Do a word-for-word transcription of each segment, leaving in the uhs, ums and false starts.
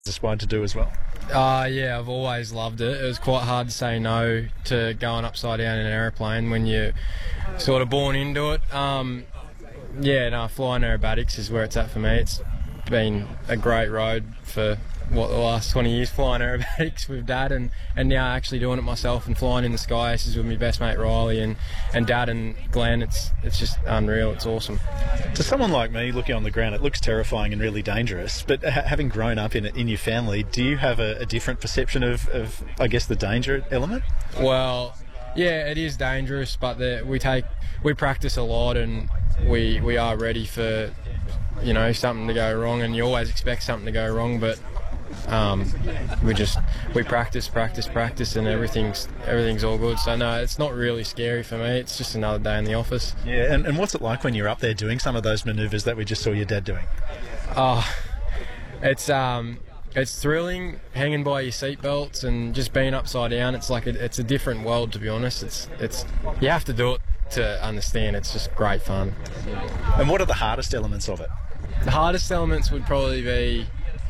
aspired to do as well? Uh, yeah, I've always loved it. It was quite hard to say no to going upside down in an aeroplane when you're sort of born into it. Um, yeah, no, flying aerobatics is where it's at for me. It's been a great road for, what, the last twenty years flying aerobatics with Dad, and, and now actually doing it myself and flying in the Sky Aces with my best mate Riley and, and Dad and Glenn. It's it's just unreal. It's awesome. To someone like me looking on the ground, it looks terrifying and really dangerous, but ha- having grown up in it in your family, do you have a, a different perception of, of, I guess, the danger element? Well, yeah, it is dangerous, but the, we take we practice a lot, and we we are ready for, you know, something to go wrong, and you always expect something to go wrong, but um, we just we practice, practice, practice, and everything's everything's all good. So no, it's not really scary for me. It's just another day in the office. Yeah, and, and what's it like when you're up there doing some of those manoeuvres that we just saw your dad doing? Oh, it's um. It's thrilling, hanging by your seatbelts and just being upside down. It's like a, it's a different world, to be honest. It's it's you have to do it to understand. It's just great fun. And what are the hardest elements of it? The hardest elements would probably be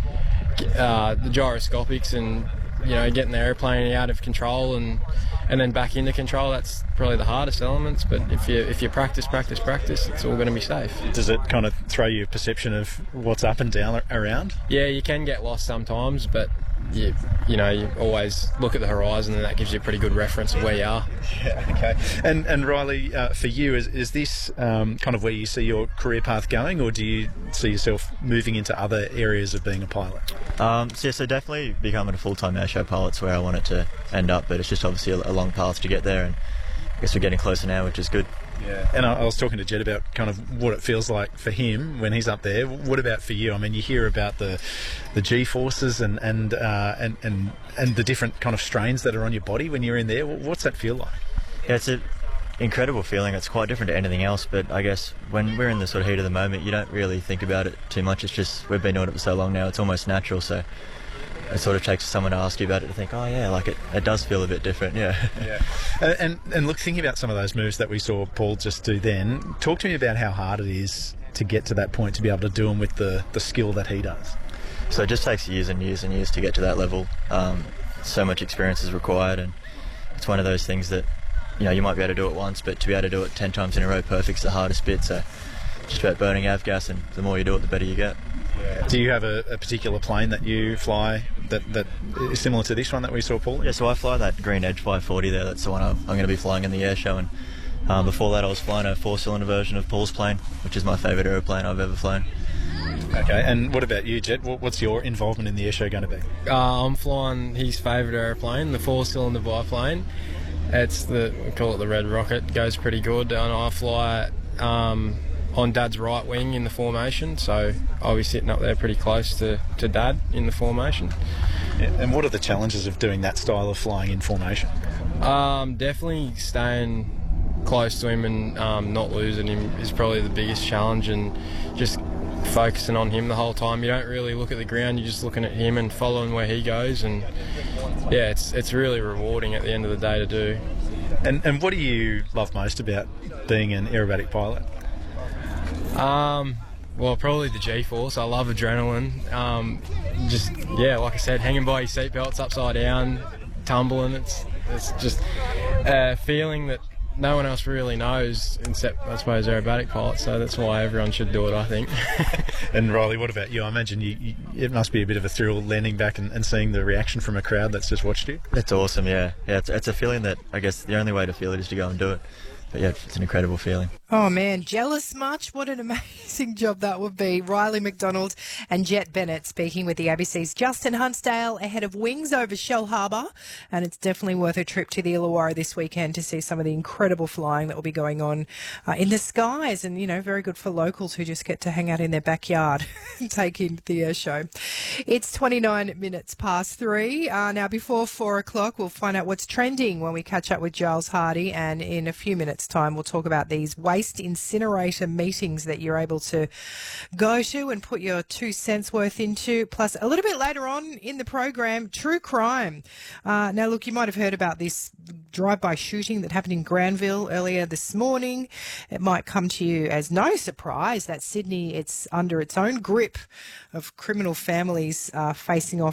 uh, the gyroscopics and, you know, getting the airplane out of control and and then back into control. That's probably the hardest elements. But if you if you practice, practice, practice, it's all going to be safe. Does it kind of throw you a perception of what's up and down around? Yeah, you can get lost sometimes, but you you know you always look at the horizon, and that gives you a pretty good reference of where you are. Yeah, okay. And and Riley, uh, for you, is is this um, kind of where you see your career path going, or do you see yourself moving into other areas of being a pilot? Um, so, yeah, so definitely becoming a full-time airshow pilot's where I want it to end up, but it's just obviously a, a long path to get there, and I guess we're getting closer now, which is good. Yeah, and I, I was talking to Jed about kind of what it feels like for him when he's up there. What about for you? I mean, you hear about the the G forces and and uh, and and and the different kind of strains that are on your body when you're in there. What's that feel like? Yeah, it's an incredible feeling. It's quite different to anything else, but I guess when we're in the sort of heat of the moment, you don't really think about it too much. It's just we've been doing it for so long now; it's almost natural. So it sort of takes someone to ask you about it to think, oh yeah, like it, it does feel a bit different, yeah. Yeah. And, and and look, thinking about some of those moves that we saw Paul just do then, talk to me about how hard it is to get to that point, to be able to do them with the, the skill that he does. So it just takes years and years and years to get to that level. Um, so much experience is required, and it's one of those things that, you know, you might be able to do it once, but to be able to do it ten times in a row perfect's the hardest bit. So just about burning avgas, and the more you do it, the better you get. Do you have a, a particular plane that you fly that, that is similar to this one that we saw, Paul? Yeah, so I fly that Green Edge five forty there. That's the one I'm, I'm going to be flying in the air show. And um, before that, I was flying a four-cylinder version of Paul's plane, which is my favourite aeroplane I've ever flown. Okay, and what about you, Jet? What's your involvement in the air show going to be? Uh, I'm flying his favourite aeroplane, the four-cylinder biplane. It's the we call it the Red Rocket. It goes pretty good, and I fly it um, on Dad's right wing in the formation, so I'll be sitting up there pretty close to, to Dad in the formation. Yeah. And what are the challenges of doing that style of flying in formation? Um, definitely staying close to him and um, not losing him is probably the biggest challenge, and just focusing on him the whole time. You don't really look at the ground, you're just looking at him and following where he goes, and yeah, it's it's really rewarding at the end of the day to do. And and what do you love most about being an aerobatic pilot? Um, well, probably the G-force. I love adrenaline. Um, just yeah, like I said, hanging by your seatbelts upside down, tumbling. It's it's just a feeling that no one else really knows, except I suppose aerobatic pilots. So that's why everyone should do it, I think. And Riley, what about you? I imagine you, you, it must be a bit of a thrill landing back and, and seeing the reaction from a crowd that's just watched you. It's awesome, yeah. Yeah, it's, it's a feeling that I guess the only way to feel it is to go and do it. But yeah, it's an incredible feeling. Oh, man, jealous much? What an amazing job that would be. Riley McDonald and Jet Bennett speaking with the A B C's Justin Huntsdale ahead of Wings over Shellharbour. And it's definitely worth a trip to the Illawarra this weekend to see some of the incredible flying that will be going on uh, in the skies. And, you know, very good for locals who just get to hang out in their backyard and take in the air show. It's twenty-nine minutes past three. Uh, now, before four o'clock, we'll find out what's trending when we catch up with Giles Hardy. And in a few minutes' time, we'll talk about these weight waste incinerator meetings that you're able to go to and put your two cents worth into. Plus, a little bit later on in the program, true crime. Uh, now, look, you might have heard about this drive-by shooting that happened in Granville earlier this morning. It might come to you as no surprise that Sydney, it's under its own grip of criminal families uh, facing off